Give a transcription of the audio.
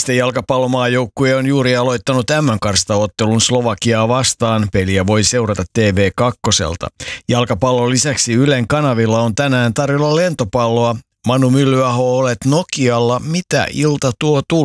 Naisten jalkapallomaajoukkue on juuri aloittanut MM-karsintaottelun Slovakiaa vastaan. Peliä voi seurata TV2:lta. Jalkapallon lisäksi Ylen kanavilla on tänään tarjolla lentopalloa. Manu Myllyaho, olet Nokialla. Mitä ilta tuo tullessaan?